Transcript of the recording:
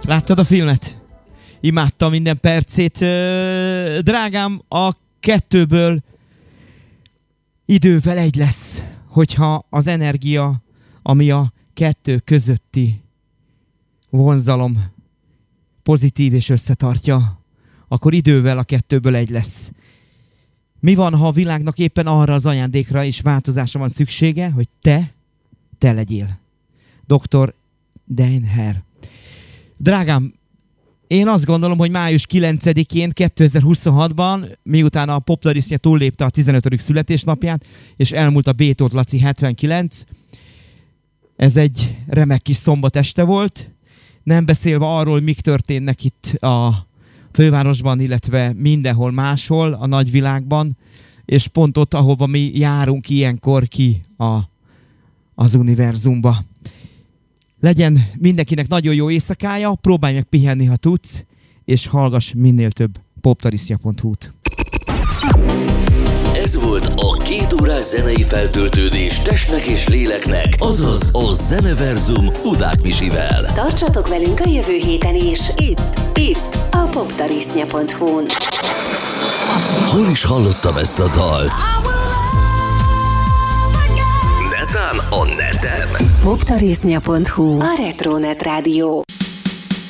Láttad a filmet? Imádtam minden percét. Drágám, a 2-ből idővel 1 lesz, hogyha az energia, ami a 2 közötti vonzalom pozitív és összetartja, akkor idővel a 2-ből 1 lesz. Mi van, ha a világnak éppen arra az ajándékra és változásra van szüksége, hogy te legyél? Dr. Dain Heer. Drágám, én azt gondolom, hogy május 9-én 2026-ban, miután a Poptarisznya túllépte a 15. születésnapját, és elmúlt a Bétót Laci 79, ez egy remek kis szombat este volt, nem beszélve arról, hogy mik történnek itt a fővárosban, illetve mindenhol máshol, a nagyvilágban, és pont ott, ahova mi járunk ilyenkor ki az univerzumba. Legyen mindenkinek nagyon jó éjszakája, próbálj meg pihenni, ha tudsz, és hallgass minél több poptarisznya.hu-t. Ez volt a 2 órás zenei feltöltődés testnek és léleknek, azaz a Zeneverzum Hudák Misivel. Tartsatok velünk a jövő héten is, itt a poptarisznya.hu-n. Hol is hallottam ezt a dalt? Netán a neten. Poptarisznya.hu, a Retronet Rádió.